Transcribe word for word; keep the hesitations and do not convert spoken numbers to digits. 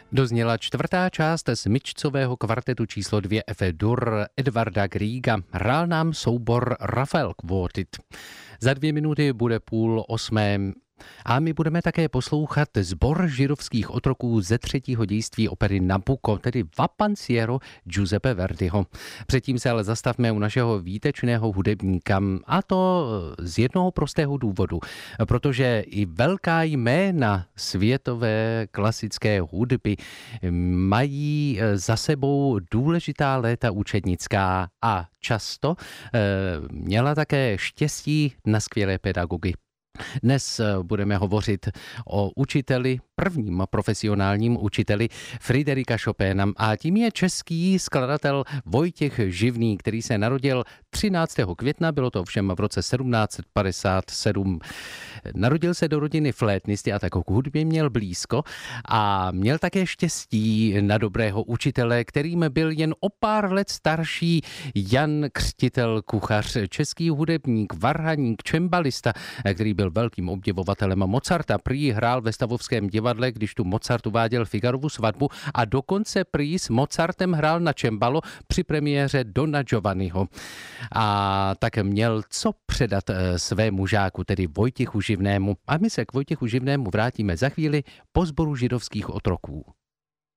Dozněla čtvrtá část smyčcového kvartetu číslo dvě F-dur Edvarda Grieга. Hrál nám soubor Rafael Quartet. Za dvě minuty bude půl osmé. A my budeme také poslouchat sbor židovských otroků ze třetího dějství opery Nabucco, tedy Vapanciero Giuseppe Verdiho. Předtím se ale zastavme u našeho výtečného hudebníka, a to z jednoho prostého důvodu, protože i velká jména světové klasické hudby mají za sebou důležitá léta učednická a často e, měla také štěstí na skvělé pedagogy. Dnes budeme hovořit o učiteli, prvním profesionálním učiteli Friderika Chopina, a tím je český skladatel Vojtěch Živný, který se narodil třináctého května, bylo to ovšem v roce sedmnáct set padesát sedm. Narodil se do rodiny flétnisty a tak k hudbě měl blízko a měl také štěstí na dobrého učitele, kterým byl jen o pár let starší Jan Křtitel Kuchař, český hudebník, varhaník, čembalista, který byl velkým obdivovatelem Mozarta. Prý hrál ve Stavovském divadle, když tu Mozart uváděl Figarovu svatbu, a dokonce prý s Mozartem hrál na čembalo při premiéře Dona Giovanniho. A tak měl co předat svému žáku, tedy Vojtěchu Živnému. A my se k Vojtěchu Živnému vrátíme za chvíli po sboru židovských otroků.